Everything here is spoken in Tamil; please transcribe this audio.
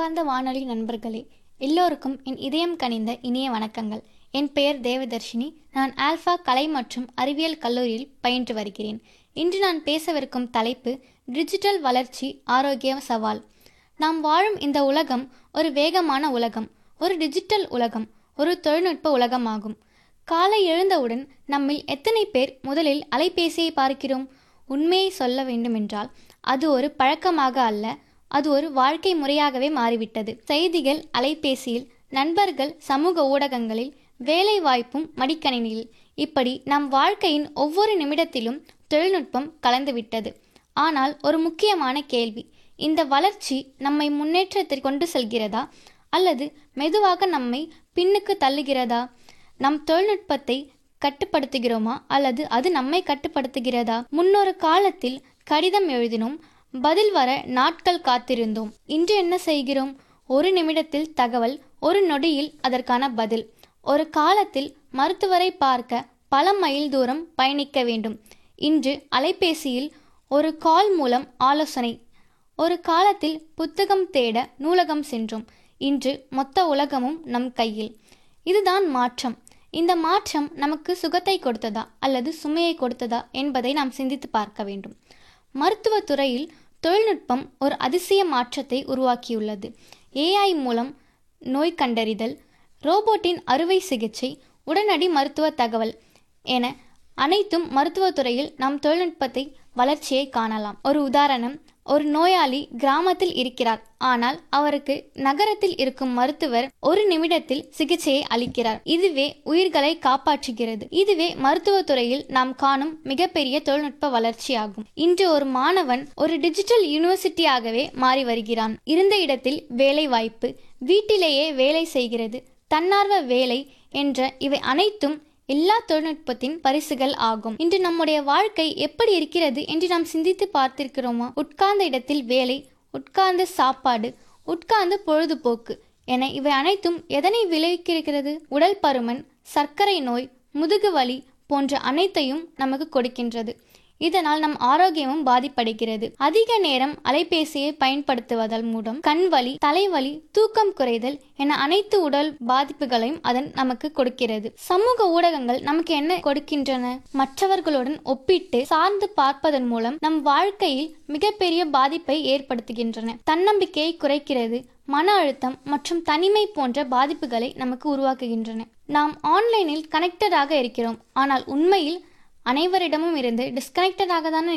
அன்பார்ந்த வானொலி நண்பர்களே, எல்லோருக்கும் என் இதயம் கனிந்த இனிய வணக்கங்கள். என் பெயர் தேவதர்ஷினி. நான் ஆல்ஃபா கலை மற்றும் அறிவியல் கல்லூரியில் பயின்று வருகிறேன். இன்று நான் பேசவிருக்கும் தலைப்பு டிஜிட்டல் வளர்ச்சி ஆரோக்கிய சவால். நாம் வாழும் இந்த உலகம் ஒரு வேகமான உலகம், ஒரு டிஜிட்டல் உலகம், ஒரு தொழில்நுட்ப உலகமாகும். காலை எழுந்தவுடன் நம்மில் எத்தனை பேர் முதலில் அலைபேசியை பார்க்கிறோம்? உண்மையை சொல்ல வேண்டுமென்றால் அது ஒரு பழக்கமாக அல்ல, அது ஒரு வாழ்க்கை முறையாகவே மாறிவிட்டது. செய்திகள் அலைபேசியில், நண்பர்கள் சமூக ஊடகங்களில், வேலை வாய்ப்பும் மடிக்கணினியில், இப்படி நம் வாழ்க்கையின் ஒவ்வொரு நிமிடத்திலும் தொழில்நுட்பம் கலந்துவிட்டது. ஆனால் ஒரு முக்கியமான கேள்வி, இந்த வளர்ச்சி நம்மை முன்னேற்றத்திற்கு கொண்டு செல்கிறதா அல்லது மெதுவாக நம்மை பின்னுக்கு தள்ளுகிறதா? நம் தொழில்நுட்பத்தை கட்டுப்படுத்துகிறோமா அல்லது அது நம்மை கட்டுப்படுத்துகிறதா? முன்னொரு காலத்தில் கடிதம் எழுதினோம், பதில் வர நாட்கள் காத்திருந்தோம். இன்று என்ன செய்கிறோம்? ஒரு நிமிடத்தில் தகவல், ஒரு நொடியில் அதற்கான பதில். ஒரு காலத்தில் மருத்துவரை பார்க்க பல மைல் தூரம் பயணிக்க வேண்டும். இன்று அலைபேசியில் ஒரு கால் மூலம் ஆலோசனை. ஒரு காலத்தில் புத்தகம் தேட நூலகம் சென்றோம். இன்று மொத்த உலகமும் நம் கையில். இதுதான் மாற்றம். இந்த மாற்றம் நமக்கு சுகத்தை கொடுத்ததா அல்லது சுமையை கொடுத்ததா என்பதை நாம் சிந்தித்து பார்க்க வேண்டும். மருத்துவத்துறையில் தொழில்நுட்பம் ஒரு அதிசய மாற்றத்தை உருவாக்கியுள்ளது. AI மூலம் நோய் கண்டறிதல், ரோபோட்டின் அறுவை சிகிச்சை, உடனடி மருத்துவ தகவல் என அனைத்தும் மருத்துவத்துறையில் நாம் தொழில்நுட்பத்தை வளர்ச்சியை காணலாம். ஒரு உதாரணம், ஒரு நோயாளி கிராமத்தில் இருக்கிறார், ஆனால் அவருக்கு நகரத்தில் இருக்கும் மருத்துவர் ஒரு நிமிடத்தில் சிகிச்சையை அளிக்கிறார். இதுவே உயிர்களை காப்பாற்றுகிறது. இதுவே மருத்துவத்துறையில் நாம் காணும் மிகப்பெரிய தொழில்நுட்ப வளர்ச்சியாகும். இன்று ஒரு மாணவன் ஒரு டிஜிட்டல் யூனிவர்சிட்டியாகவே மாறி வருகிறான். இருந்த இடத்தில் வேலை வாய்ப்பு, வீட்டிலேயே வேலை செய்கிறது, தன்னார்வ வேலை என்ற இவை அனைத்தும் எல்லா தொழில்நுட்பத்தின் பரிசுகள் ஆகும். இன்று நம்முடைய வாழ்க்கை எப்படி இருக்கிறது என்று நாம் சிந்தித்து பார்த்திருக்கிறோமா? உட்கார்ந்த இடத்தில் வேலை, உட்கார்ந்து சாப்பாடு, உட்கார்ந்து பொழுதுபோக்கு என இவை அனைத்தும் எதனை விளைவிக்கிறது? உடல் பருமன், சர்க்கரை நோய், முதுகு வலி போன்ற அனைத்தையும் நமக்கு கொடுக்கின்றது. இதனால் நம் ஆரோக்கியமும் பாதிப்படைகிறது. அதிக நேரம் அலைபேசியை பயன்படுத்துவதன் மூலம் கண்வலி, தலைவலி, தூக்கம் குறைதல் என அனைத்து உடல் பாதிப்புகளையும் அதன் நமக்கு கொடுக்கிறது. சமூக ஊடகங்கள் நமக்கு என்ன கொடுக்கின்றன? மற்றவர்களுடன் ஒப்பிட்டு சார்ந்து பார்ப்பதன் மூலம் நம் வாழ்க்கையில் மிகப்பெரிய பாதிப்பை ஏற்படுத்துகின்றன. தன்னம்பிக்கையை குறைக்கிறது. மன அழுத்தம் மற்றும் தனிமை போன்ற பாதிப்புகளை நமக்கு உருவாக்குகின்றன. நாம் ஆன்லைனில் கனெக்டடாக இருக்கிறோம், ஆனால் உண்மையில் அனைவரிடமும் இருந்து டிஸ்கனெக்டடாக தானே